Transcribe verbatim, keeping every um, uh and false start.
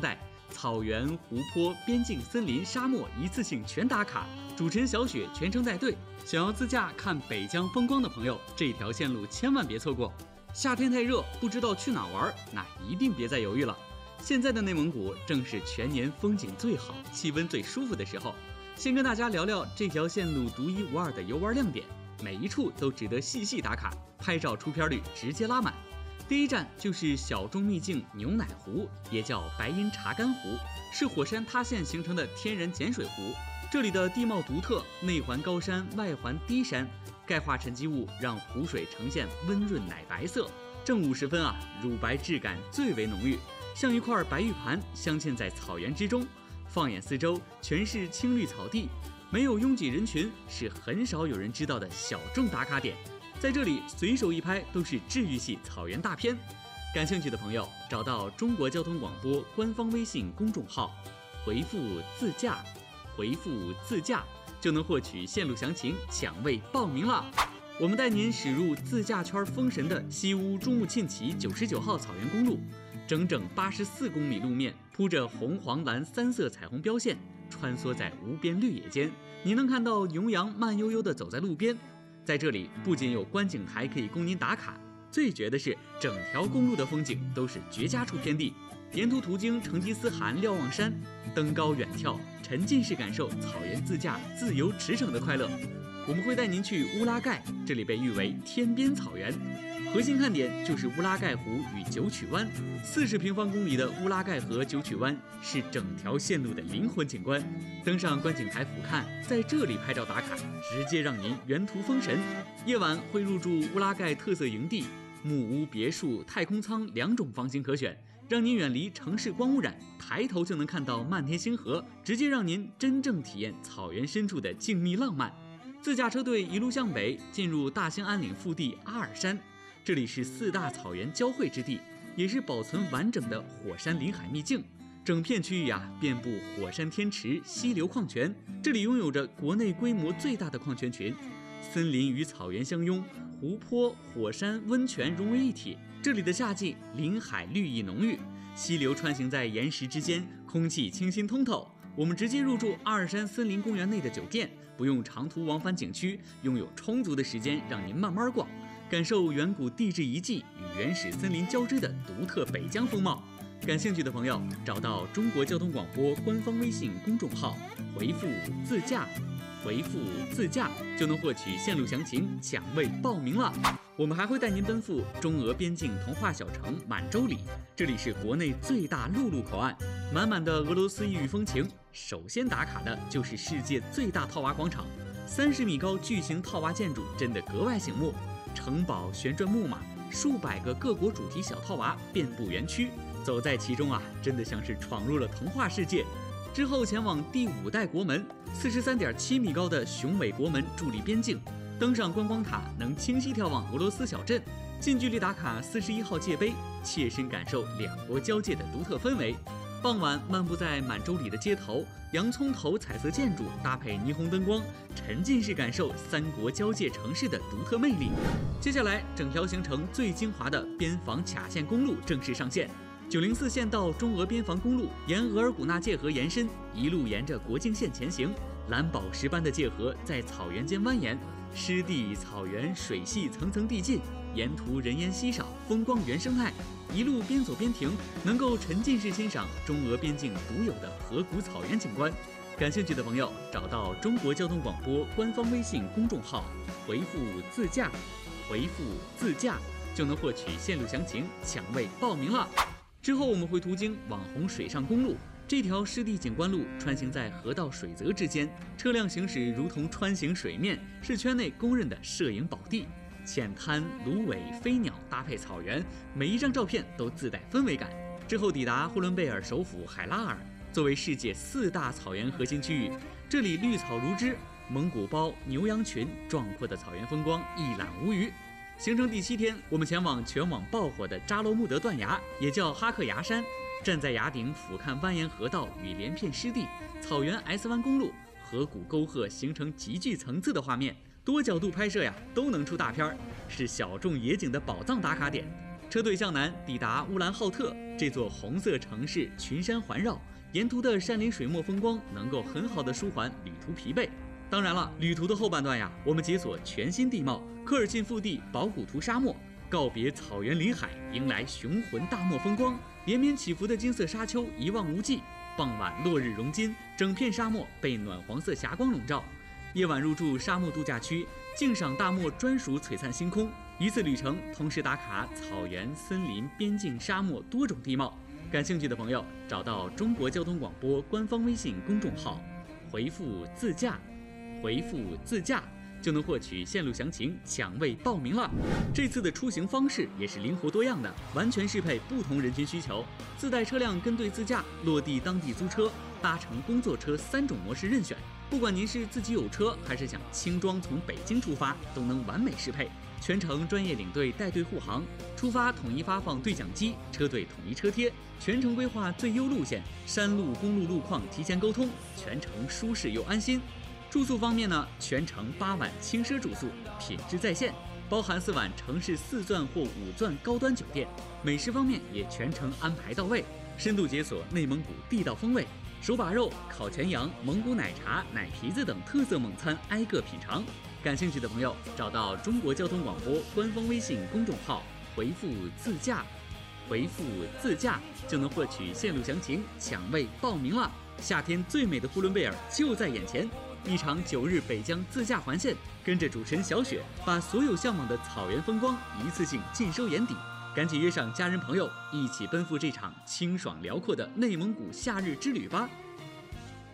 带，草原、湖泊、边境、森林、沙漠一次性全打卡。主持人小雪全程带队。想要自驾看北疆风光的朋友，这条线路千万别错过。夏天太热，不知道去哪玩，那一定别再犹豫了。现在的内蒙古正是全年风景最好、气温最舒服的时候。先跟大家聊聊这条线路独一无二的游玩亮点，每一处都值得细细打卡，拍照出片率直接拉满。第一站就是小众秘境牛奶湖，也叫白银查干湖，是火山塌陷形成的天然碱水湖。这里的地貌独特，内环高山，外环低山，钙化沉积物让湖水呈现温润奶白色。正午时分啊，乳白质感最为浓郁，像一块白玉盘镶嵌在草原之中。放眼四周，全是青绿草地，没有拥挤人群，是很少有人知道的小众打卡点。在这里随手一拍都是治愈系草原大片。感兴趣的朋友，找到中国交通广播官方微信公众号，回复自驾，回复自驾就能获取线路详情，抢位报名了。我们带您驶入自驾圈封神的西乌珠穆沁旗九十九号草原公路，整整八十四公里路面铺着红黄蓝三色彩虹标线，穿梭在无边绿野间，你能看到牛羊慢悠悠地走在路边。在这里不仅有观景台可以供您打卡，最绝的是整条公路的风景都是绝佳处偏地，沿途途经成吉思汗瞭望山，登高远眺，沉浸式感受草原自驾自由驰骋的快乐。我们会带您去乌拉盖，这里被誉为天边草原，核心看点就是乌拉盖湖与九曲湾。四十平方公里的乌拉盖河九曲湾是整条线路的灵魂景观。登上观景台俯瞰，在这里拍照打卡，直接让您原图封神。夜晚会入住乌拉盖特色营地，木屋、别墅、太空舱两种房型可选，让您远离城市光污染，抬头就能看到漫天星河，直接让您真正体验草原深处的静谧浪漫。自驾车队一路向北，进入大兴安岭腹地阿尔山，这里是四大草原交汇之地，也是保存完整的火山临海秘境。整片区域啊，遍布火山天池、溪流矿泉，这里拥有着国内规模最大的矿泉群。森林与草原相拥，湖泊、火山、温泉融为一体。这里的夏季临海绿意浓郁，溪流穿行在岩石之间，空气清新通透。我们直接入住阿尔山森林公园内的酒店，不用长途往返景区，拥有充足的时间让您慢慢逛，感受远古地质遗迹与原始森林交织的独特北疆风貌。感兴趣的朋友，找到中国交通广播官方微信公众号，回复自驾，回复自驾就能获取线路详情，抢位报名了。我们还会带您奔赴中俄边境童话小城满洲里，这里是国内最大陆路口岸，满满的俄罗斯异域风情。首先打卡的就是世界最大套娃广场，三十米高巨型套娃建筑真的格外醒目，城堡、旋转木马，数百个各国主题小套娃遍布园区，走在其中啊，真的像是闯入了童话世界。之后前往第五代国门，四十三点七米高的雄伟国门伫立边境，登上观光塔能清晰眺望俄罗斯小镇，近距离打卡四十一号界碑，切身感受两国交界的独特氛围。傍晚漫步在满洲里的街头，洋葱头彩色建筑搭配霓虹灯光，沉浸式感受三国交界城市的独特魅力。接下来整条行程最精华的边防卡线公路正式上线，九零四县道中俄边防公路沿额尔古纳界河延伸，一路沿着国境线前行，蓝宝石般的界河在草原间蜿蜒，湿地、草原、水系层层递进，沿途人烟稀少，风光原生态。一路边走边停，能够沉浸式欣赏中俄边境独有的河谷草原景观。感兴趣的朋友，找到中国交通广播官方微信公众号，回复自驾，回复自驾就能获取线路详情，抢位报名了。之后我们会途经网红水上公路，这条湿地景观路穿行在河道水泽之间，车辆行驶如同穿行水面，是圈内公认的摄影宝地。浅滩、芦苇、飞鸟搭配草原，每一张照片都自带氛围感。之后抵达呼伦贝尔首府海拉尔，作为世界四大草原核心区域，这里绿草如织，蒙古包、牛羊群，壮阔的草原风光一览无余。行程第七天，我们前往全网爆火的扎罗木德断崖，也叫哈克崖山。站在崖顶俯瞰蜿蜒河道与连片湿地，草原 S 湾公路，河谷沟壑形成极具层次的画面，多角度拍摄呀都能出大片，是小众野景的宝藏打卡点。 车队向南抵达乌兰浩特，这座红色城市群山环绕，沿途的山林水墨风光能够很好的舒缓旅途疲惫。当然了，旅途的后半段呀，我们解锁全新地貌——科尔沁腹地保古图沙漠，告别草原林海，迎来雄浑大漠风光，连绵起伏的金色沙丘一望无际。傍晚落日融金，整片沙漠被暖黄色霞光笼罩。夜晚入住沙漠度假区，静赏大漠专属璀璨星空。一次旅程同时打卡草原、森林、边境、沙漠多种地貌。感兴趣的朋友，找到中国交通广播官方微信公众号，回复自驾，回复自驾就能获取线路详情，抢位报名了。这次的出行方式也是灵活多样的，完全适配不同人群需求。自带车辆跟队自驾，落地当地租车，搭乘工作车三种模式任选。不管您是自己有车，还是想轻装从北京出发，都能完美适配。全程专业领队带队护航，出发统一发放对讲机，车队统一车贴，全程规划最优路线，山路、公路路况提前沟通，全程舒适又安心。住宿方面呢，全程八晚轻奢住宿，品质在线，包含四晚城市四钻或五钻高端酒店。美食方面也全程安排到位，深度解锁内蒙古地道风味，手把肉、烤全羊、蒙古奶茶、奶皮子等特色蒙餐挨个品尝。感兴趣的朋友，找到中国交通广播官方微信公众号，回复自驾，回复自驾就能获取线路详情，抢位报名了。夏天最美的呼伦贝尔就在眼前，一场九日北疆自驾环线，跟着主持人小雪，把所有向往的草原风光一次性尽收眼底。赶紧约上家人朋友，一起奔赴这场清爽辽阔的内蒙古夏日之旅吧！